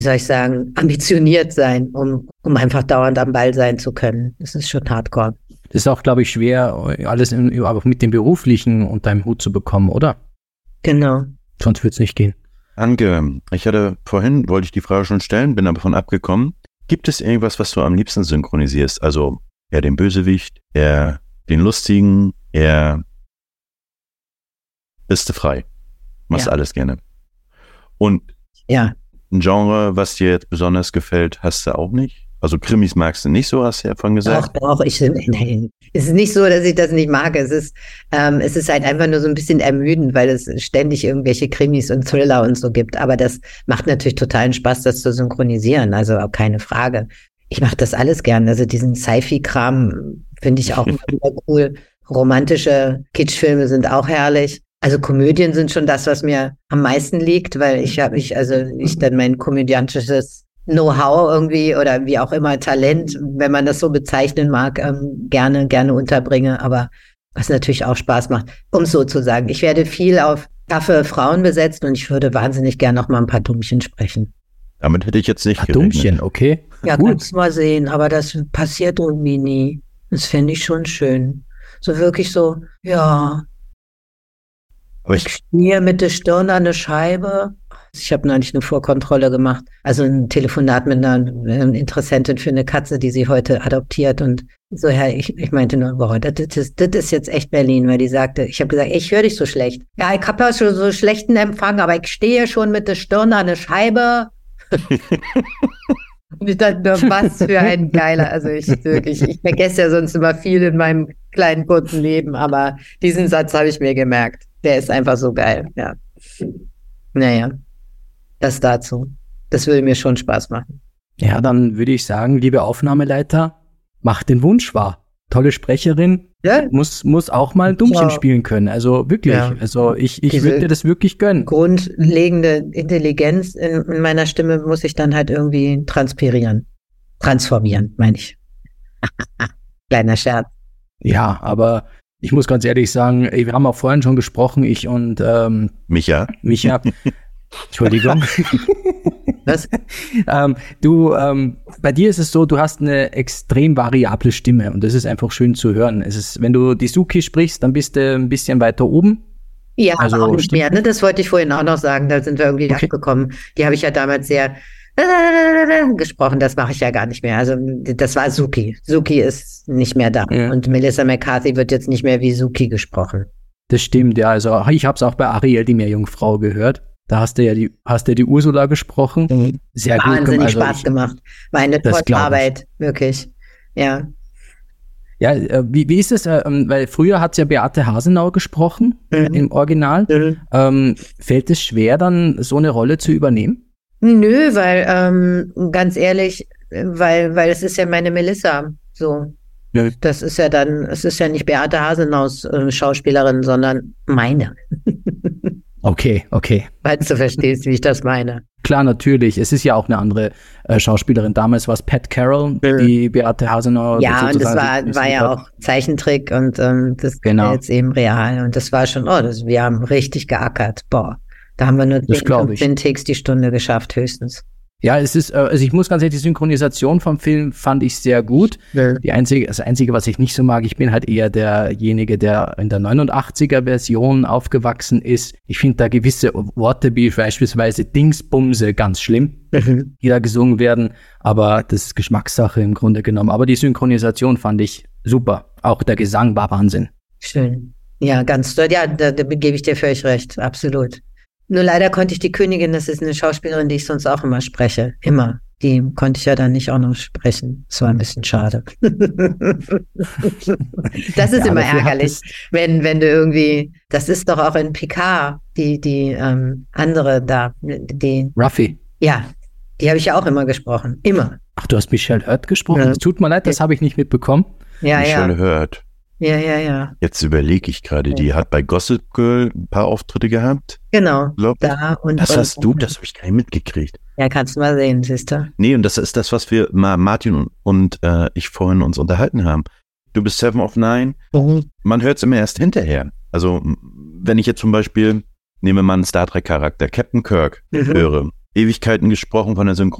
wie soll ich sagen, ambitioniert sein, um einfach dauernd am Ball sein zu können. Das ist schon hardcore. Das ist auch, glaube ich, schwer, alles aber mit dem Beruflichen unter einem Hut zu bekommen, oder? Genau. Sonst wird es nicht gehen. Anke, wollte ich die Frage schon stellen, bin aber von abgekommen. Gibt es irgendwas, was du am liebsten synchronisierst? Also eher den Bösewicht, eher den Lustigen, eher bist du frei. Machst alles gerne. Und ja, ein Genre, was dir jetzt besonders gefällt, hast du auch nicht? Also Krimis magst du nicht so, hast du ja vorhin gesagt. Doch, nein. Es ist nicht so, dass ich das nicht mag. Es ist halt einfach nur so ein bisschen ermüdend, weil es ständig irgendwelche Krimis und Thriller und so gibt. Aber das macht natürlich totalen Spaß, das zu synchronisieren. Also auch keine Frage. Ich mache das alles gern. Also diesen Sci-Fi-Kram finde ich auch immer cool. Romantische Kitschfilme sind auch herrlich. Also Komödien sind schon das, was mir am meisten liegt, weil ich dann mein komödiantisches Know-how irgendwie oder wie auch immer Talent, wenn man das so bezeichnen mag, gerne unterbringe, aber was natürlich auch Spaß macht, um es so zu sagen. Ich werde viel auf taffe Frauen besetzt und ich würde wahnsinnig gerne noch mal ein paar Dummchen sprechen. Damit hätte ich jetzt nicht gerechnet. Dummchen, okay. Ja, kannst mal sehen, aber das passiert irgendwie nie. Das fände ich schon schön. So wirklich so, ja. Aber ich schmier mit der Stirn an eine Scheibe. Ich habe neulich eine Vorkontrolle gemacht, also ein Telefonat mit einer Interessentin für eine Katze, die sie heute adoptiert und so, ich meinte nur, boah, das ist jetzt echt Berlin, weil die sagte, ich habe gesagt, ich höre dich so schlecht. Ja, ich habe ja schon so schlechten Empfang, aber ich stehe schon mit der Stirn an eine Scheibe. Und ich dachte nur, was für ein geiler, also ich vergesse ja sonst immer viel in meinem kleinen, kurzen Leben, aber diesen Satz habe ich mir gemerkt. Der ist einfach so geil, ja. Naja, das dazu. Das würde mir schon Spaß machen. Ja, dann würde ich sagen, liebe Aufnahmeleiter, macht den Wunsch wahr. Tolle Sprecherin, ja? muss auch mal ein Dummchen spielen können. Also wirklich, also ich würde dir das wirklich gönnen. Grundlegende Intelligenz in meiner Stimme muss ich dann halt irgendwie transformieren, meine ich. Kleiner Scherz. Ja, aber ich muss ganz ehrlich sagen, wir haben auch vorhin schon gesprochen, ich und Micha. Entschuldigung. Was? Bei dir ist es so, du hast eine extrem variable Stimme und das ist einfach schön zu hören. Wenn du die Suki sprichst, dann bist du ein bisschen weiter oben. Ja, also, aber auch nicht mehr, ne? Das wollte ich vorhin auch noch sagen, da sind wir irgendwie abgekommen. Die habe ich ja damals sehr gesprochen, das mache ich ja gar nicht mehr. Also das war Suki. Suki ist nicht mehr da. Ja. Und Melissa McCarthy wird jetzt nicht mehr wie Suki gesprochen. Das stimmt, ja. Also ich habe es auch bei Ariel, die Meerjungfrau, gehört. Da hast du ja die Ursula gesprochen. Sehr gut. Wahnsinnig Spaß gemacht. War eine tolle Arbeit, wirklich. Ja. Ja, wie ist es? Weil früher hat es ja Beate Hasenauer gesprochen im Original. Fällt es schwer, dann so eine Rolle zu übernehmen? Nö, weil, ganz ehrlich, weil es ist ja meine Melissa, so. Ja. Das ist ja dann, es ist ja nicht Beate Hasenaus Schauspielerin, sondern meine. Okay. Falls du verstehst, wie ich das meine. Klar, natürlich. Es ist ja auch eine andere Schauspielerin. Damals war es Pat Carroll, die Beate Hasenauer. Ja, und das war ja auch Zeichentrick und das ist jetzt eben real. Und das war schon, wir haben richtig geackert. Boah. Da haben wir nur 15 Takes die Stunde geschafft, höchstens. Ja, es ist, also ich muss ganz ehrlich, die Synchronisation vom Film fand ich sehr gut. Ja. Das Einzige, was ich nicht so mag, ich bin halt eher derjenige, der in der 89er-Version aufgewachsen ist. Ich finde da gewisse Worte wie beispielsweise Dingsbumse ganz schlimm, die da gesungen werden. Aber das ist Geschmackssache im Grunde genommen. Aber die Synchronisation fand ich super. Auch der Gesang war Wahnsinn. Schön. Ja, ganz toll. Ja, da gebe ich dir völlig recht. Absolut. Nur leider konnte ich die Königin, das ist eine Schauspielerin, die ich sonst auch immer spreche. Immer. Die konnte ich ja dann nicht auch noch sprechen. Das war ein bisschen schade. Das ist immer ärgerlich, wenn du irgendwie, das ist doch auch in Picard, die andere da, die Ruffy. Ja, die habe ich ja auch immer gesprochen. Immer. Ach, du hast Michelle Hurt gesprochen? Ja. Tut mir leid, das habe ich nicht mitbekommen. Ja, Michelle Hurt. Ja. Jetzt überlege ich gerade, die hat bei Gossip Girl ein paar Auftritte gehabt. Genau. Das hast du, das habe ich gar nicht mitgekriegt. Ja, kannst du mal sehen, siehste. Nee, und das ist das, was wir Martin und ich vorhin uns unterhalten haben. Du bist 7 of 9. Man hört es immer erst hinterher. Also, wenn ich jetzt zum Beispiel, nehme mal einen Star Trek Charakter, Captain Kirk, höre, Ewigkeiten gesprochen von der